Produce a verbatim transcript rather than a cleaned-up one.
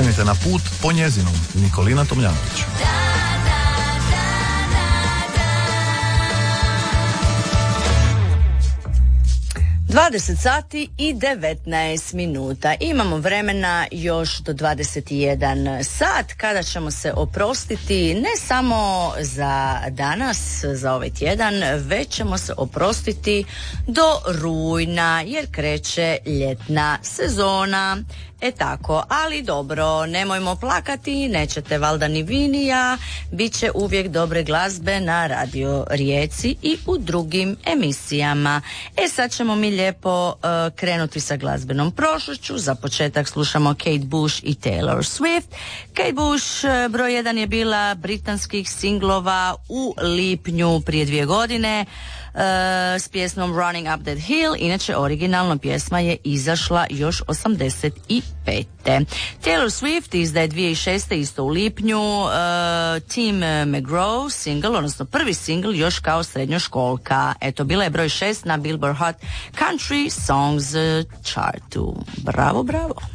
krenite na put po njezinom. Nikolina Tomljanović. dvadeset sati i devetnaest minuta. Imamo vremena još do dvadeset jedan sat kada ćemo se oprostiti ne samo za danas, za ovaj tjedan, već ćemo se oprostiti do rujna jer kreće ljetna sezona. E tako, ali dobro, nemojmo plakati, nećete valjda ni vi ni ja, bit će uvijek dobre glazbe na Radio Rijeci i u drugim emisijama. E sad ćemo mi lijepo uh, krenuti sa glazbenom prošlošću. Za početak slušamo Kate Bush i Taylor Swift. Kate Bush uh, broj jedan je bila britanskih singlova u lipnju prije dvije godine. Uh, s pjesmom Running Up That Hill. Inače, originalna pjesma je izašla još osamdeset pete. Taylor Swift izdaje dvije tisuće šeste isto u lipnju uh, Tim McGraw single, odnosno prvi single još kao srednjoškolka. Eto, bila je broj šest na Billboard Hot Country Songs chartu. Bravo, bravo.